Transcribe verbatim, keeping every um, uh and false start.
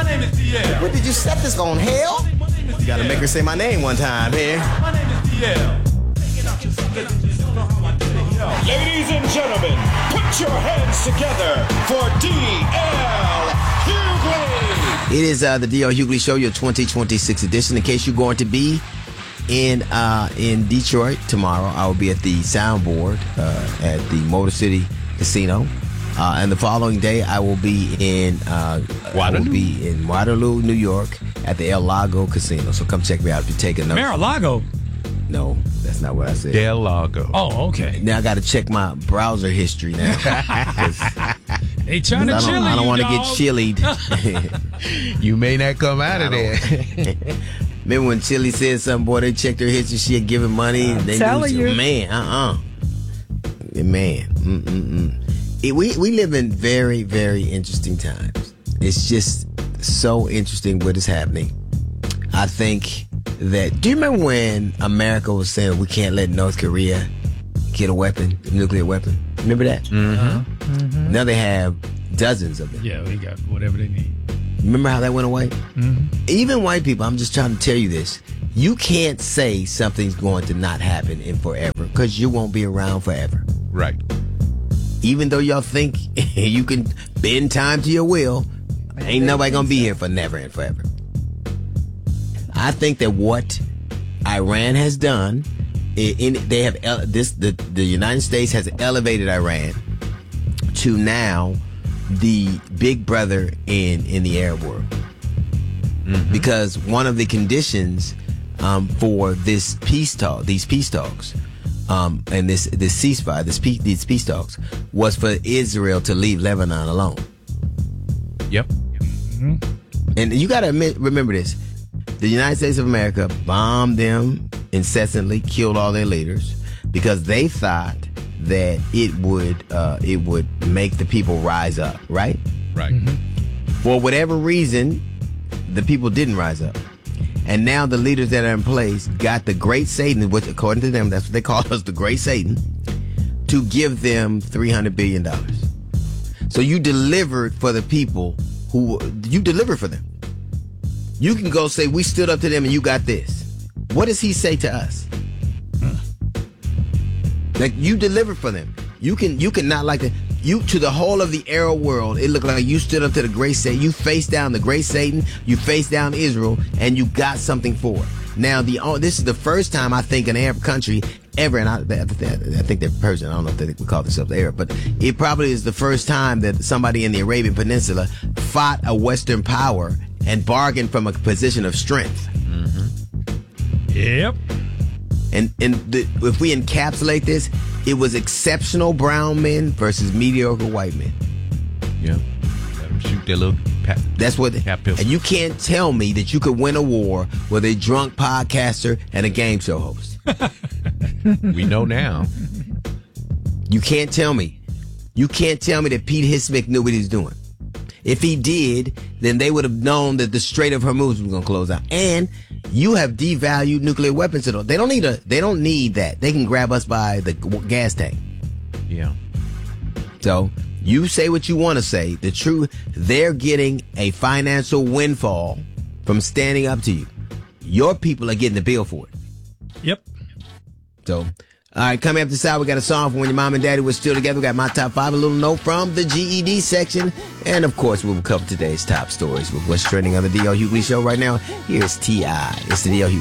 name is D L. What did you set this on, hell? You gotta make her say my name one time here. My name is D L. Ladies and gentlemen, put your hands together for D L Hughley. It is uh, the D L Hughley Show, your twenty twenty-six edition. In case you're going to be in uh, in Detroit tomorrow, I will be at the Soundboard uh, at the Motor City Casino. Uh, and the following day, I will be in uh, Waterloo. I will be in Waterloo, New York, at the El Lago Casino. So come check me out if you're taking notes. Mar-a-Lago. No, that's not what I said. Del Lago. Oh, okay. Now I got to check my browser history now. They trying to I don't, chili I don't you, want to get dog. chillied. You may not come out of there. Remember when Chili said something, boy, they checked her history, she had given money. I'm they telling knew, you. Man, uh-uh. Man, mm-mm-mm. It, we, we live in very, very interesting times. It's just so interesting what is happening. I think that, do you remember when America was saying we can't let North Korea get a weapon, a nuclear weapon? Remember that? Mm-hmm. Mm-hmm. Now they have dozens of them. Yeah, we got whatever they need. Remember how that went away? Mm-hmm. Even white people, I'm just trying to tell you this. You can't say something's going to not happen in forever because you won't be around forever. Right. Even though y'all think you can bend time to your will, ain't nobody going to be here for never and forever. I think that what Iran has done, in, they have ele- this the, the United States has elevated Iran to now the big brother in, in the Arab world. Mm-hmm. Because one of the conditions um, for this peace talk, these peace talks, um, and this this ceasefire, this peace, these peace talks, was for Israel to leave Lebanon alone. Yep. Mm-hmm. And you got to remember this. The United States of America bombed them incessantly, killed all their leaders because they thought that it would uh, it would make the people rise up, right? Right. Mm-hmm. For whatever reason, the people didn't rise up. And now the leaders that are in place got the great Satan, which according to them, that's what they call us, the great Satan, to give them three hundred billion dollars. So you delivered for the people who, you delivered for them. You can go say, we stood up to them and you got this. What does he say to us? Huh. Like, you delivered for them. You can, you can not like that. You, to the whole of the Arab world, it looked like you stood up to the great Satan. You faced down the great Satan. You faced down Israel, and you got something for it. Now, the oh, this is the first time I think an Arab country ever, and I, I think they're Persian. I don't know if they would call themselves Arab, but it probably is the first time that somebody in the Arabian Peninsula fought a Western power and bargained from a position of strength. Mm-hmm. Yep. And and the, if we encapsulate this, it was exceptional brown men versus mediocre white men. Yeah. Let them shoot their little pat. That's what. Cap pistol. And you can't tell me that you could win a war with a drunk podcaster and a game show host. We know now. You can't tell me. You can't tell me that Pete Hismick knew what he was doing. If he did, then they would have known that the Strait of Hormuz was going to close out. And you have devalued nuclear weapons at all. They don't need a. They don't need that. They can grab us by the gas tank. Yeah. So you say what you want to say. The truth, they're getting a financial windfall from standing up to you. Your people are getting the bill for it. Yep. So, all right, coming up this hour, we got a song from when your mom and daddy were still together. We got my top five, a little note from the G E D section. And, of course, we will cover today's top stories with what's trending on the D L Hughley Show right now. Here's T I It's the D L Hughley